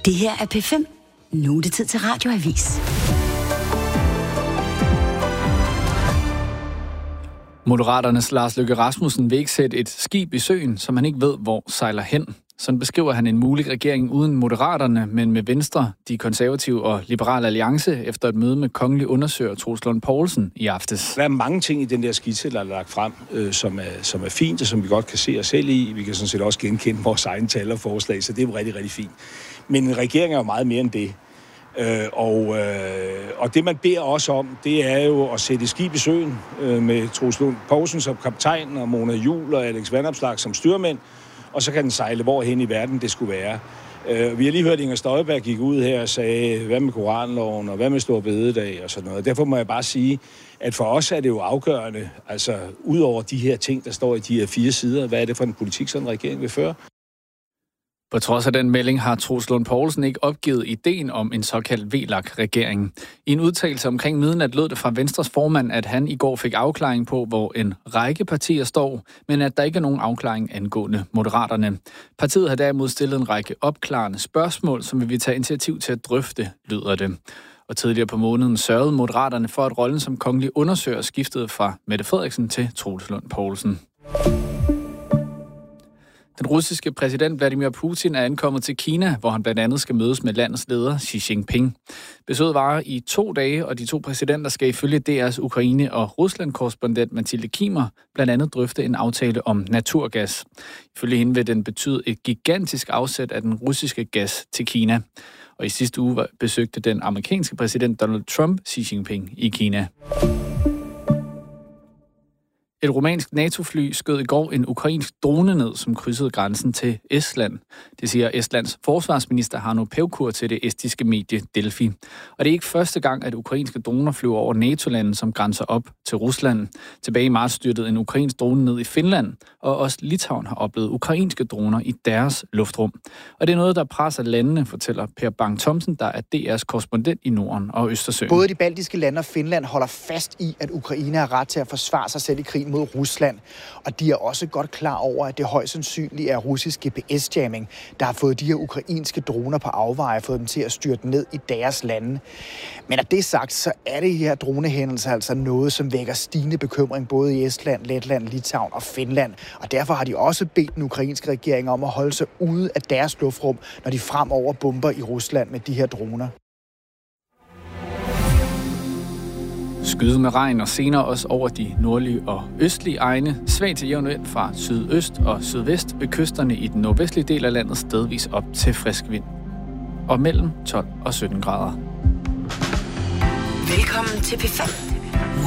Det her er P5. Nu er det tid til Radioavis. Moderaternes Lars Løkke Rasmussen vil ikke sætte et skib i søen, som han ikke ved, hvor sejler hen. Sådan beskriver han en mulig regering uden Moderaterne, men med Venstre, De Konservative og Liberal Alliance efter et møde med kongelig undersøger Troels Lund Poulsen i aftes. Der er mange ting i den der skitse, der er lagt frem, som er fint, og som vi godt kan se os selv i. Vi kan sådan set også genkende vores egne tal og forslag, så det er jo rigtig, rigtig fint. Men en regering er jo meget mere end det. Og det, man beder os om, det er jo at sætte skib i søen med Troels Lund Poulsen som kaptajn, og Mona Juhl og Alex Vanopslagh som styrmænd, og så kan den sejle hvorhen i verden det skulle være. Vi har lige hørt, Inger Støjberg gik ud her og sagde, hvad med koranloven, og hvad med Store Bededag og sådan noget. Derfor må jeg bare sige, at for os er det jo afgørende, altså ud over de her ting, der står i de her 4 sider, hvad er det for en politik, som regeringen vil føre? På trods af den melding har Troels Lund Poulsen ikke opgivet ideen om en såkaldt VLAK-regering. I en udtalelse omkring midnat lød det fra Venstres formand, at han i går fik afklaring på, hvor en række partier står, men at der ikke er nogen afklaring angående Moderaterne. Partiet har derimod stillet en række opklarende spørgsmål, som vi vil tage initiativ til at drøfte, lyder det. Og tidligere på måneden sørgede Moderaterne for, at rollen som kongelig undersøger skiftede fra Mette Frederiksen til Troels Lund Poulsen. Den russiske præsident Vladimir Putin er ankommet til Kina, hvor han blandt andet skal mødes med landets leder Xi Jinping. Besøget varer i 2 dage, og de 2 præsidenter skal ifølge DR's Ukraine- og Rusland-korrespondent Mathilde Kimmer blandt andet drøfte en aftale om naturgas. Ifølge hende vil den betyde et gigantisk afsæt af den russiske gas til Kina. Og i sidste uge besøgte den amerikanske præsident Donald Trump Xi Jinping i Kina. Et rumænsk NATO-fly skød i går en ukrainsk drone ned, som krydsede grænsen til Estland. Det siger Estlands forsvarsminister Hannu Pevkur til det estiske medie Delfi. Og det er ikke første gang, at ukrainske droner flyver over NATO-lande, som grænser op til Rusland. Tilbage i marts styrtede en ukrainsk drone ned i Finland, og også Litauen har oplevet ukrainske droner i deres luftrum. Og det er noget, der presser landene, fortæller Per Bang-Thomsen, der er DR's korrespondent i Norden og Østersøen. Både de baltiske lande og Finland holder fast i, at Ukraine har ret til at forsvare sig selv i krigen mod Rusland, og de er også godt klar over, at det højst sandsynligt er russisk GPS-jamming, der har fået de her ukrainske droner på afveje, fået dem til at styrte ned i deres lande. Men at det sagt, så er det her dronehændelser altså noget, som vækker stigende bekymring både i Estland, Letland, Litauen og Finland, og derfor har de også bedt den ukrainske regering om at holde sig ude af deres luftrum, når de fremover bomber i Rusland med de her droner. Skyde med regn og senere også over de nordlige og østlige egne. Svag til jævn vind fra sydøst og sydvest ved kysterne i den nordvestlige del af landet stedvis op til frisk vind. Og mellem 12 og 17 grader. Velkommen til P5.